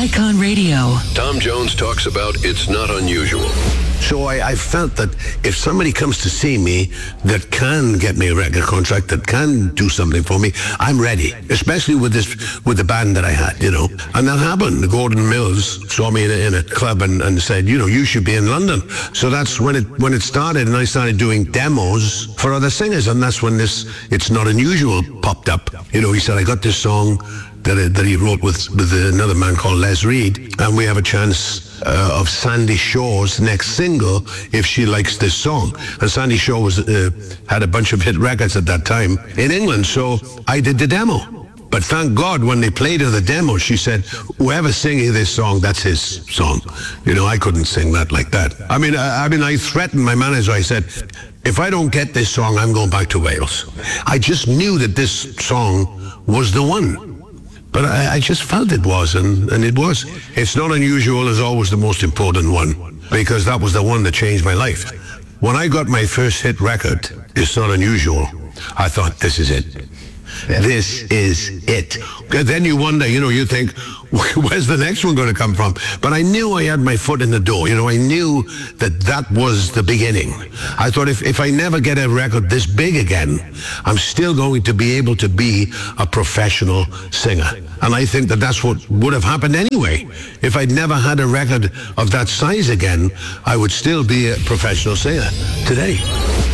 Icon Radio. Tom Jones talks about it's not unusual. So I felt that if somebody comes to see me that can get me a record contract, that can do something for me, I'm ready. Especially with the band that I had, you know. And that happened. Gordon Mills saw me in a club and said, you know, you should be in London. So that's when it started, and I started doing demos for other singers, and that's when this It's Not Unusual popped up. You know, he said, I got this song that he wrote with another man called Les Reed, and we have a chance of Sandy Shaw's next single if she likes this song. And Sandy Shaw had a bunch of hit records at that time in England, so I did the demo. But thank God when they played her the demo, she said, whoever's singing this song, that's his song. You know, I couldn't sing that like that. I mean, I threatened my manager. I said, if I don't get this song, I'm going back to Wales. I just knew that this song was the one. But I just felt it was, and it was. It's Not Unusual is always the most important one, because that was the one that changed my life. When I got my first hit record, It's Not Unusual, I thought, this is it. This is it. Then you wonder, you know, you think, where's the next one going to come from? But I knew I had my foot in the door. You know, I knew that was the beginning. I thought if I never get a record this big again, I'm still going to be able to be a professional singer. And I think that's what would have happened anyway. If I'd never had a record of that size again, I would still be a professional singer today.